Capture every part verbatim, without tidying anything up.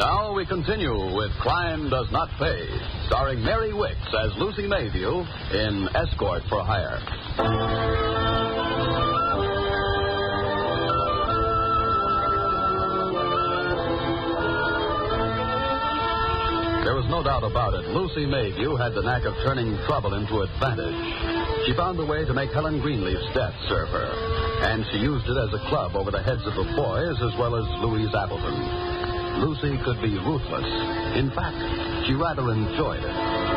Now we continue with Crime Does Not Pay, starring Mary Wicks as Lucy Mayview in Escort for Hire. There was no doubt about it. Lucy Mayview had the knack of turning trouble into advantage. She found a way to make Helen Greenleaf's death serve her, and she used it as a club over the heads of the boys as well as Louise Appleton. Lucy could be ruthless. In fact, she rather enjoyed it.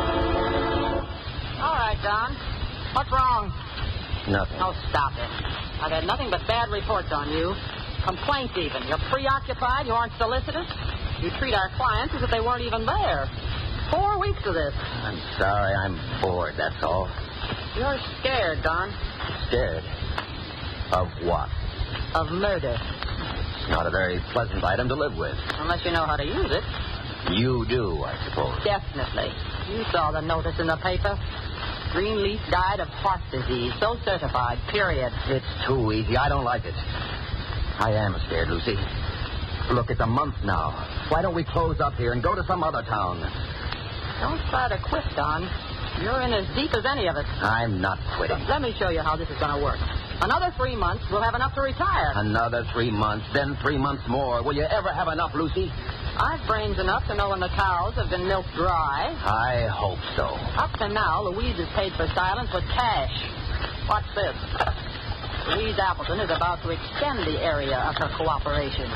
All right, Don. What's wrong? Nothing. Oh, stop it. I've had nothing but bad reports on you. Complaints even. You're preoccupied. You aren't solicitous. You treat our clients as if they weren't even there. Four weeks of this. I'm sorry. I'm bored, that's all. You're scared, Don. Scared? Of what? Of murder. Not a very pleasant item to live with. Unless you know how to use it. You do, I suppose. Definitely. You saw the notice in the paper. Greenleaf died of heart disease. So certified, period. It's too easy. I don't like it. I am scared, Lucy. Look, it's a month now. Why don't we close up here and go to some other town? Don't try to quit, Don. You're in as deep as any of us. I'm not quitting. Let me show you how this is going to work. Another three months, we'll have enough to retire. Another three months, then three months more. Will you ever have enough, Lucy? I've brains enough to know when the cows have been milked dry. I hope so. Up to now, Louise has paid for silence with cash. Watch this. Louise Appleton is about to extend the area of her cooperation.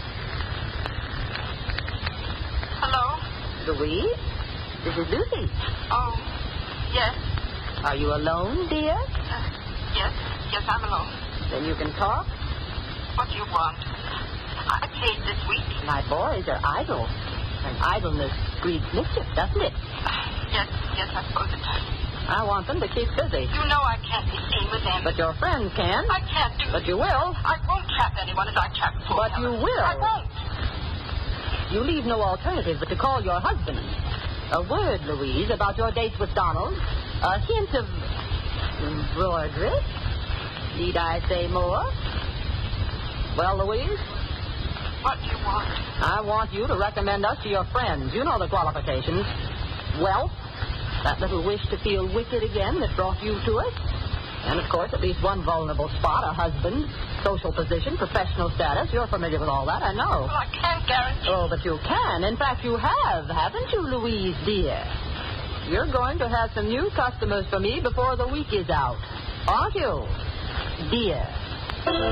Hello? Louise? This is Lucy. Oh, yes. Are you alone, dear? Uh, yes. Yes, I'm alone. Then you can talk. What do you want? I paid this week. My boys are idle. And idleness breeds mischief, doesn't it? Yes, yes, I suppose it does. I want them to keep busy. You know I can't be seen with them. But your friends can. I can't do But you will. I won't trap anyone as I trapped poor But you Helen. will. I won't. You leave no alternative but to call your husband. A word, Louise, about your dates with Donald. A hint of embroidery. Need I say more? Well, Louise? What do you want? I want you to recommend us to your friends. You know the qualifications. Wealth, that little wish to feel wicked again that brought you to us. And, of course, at least one vulnerable spot, a husband, social position, professional status. You're familiar with all that, I know. Well, I can't guarantee. Oh, but you can. In fact, you have, haven't you, Louise, dear? You're going to have some new customers for me before the week is out. Aren't you, dear?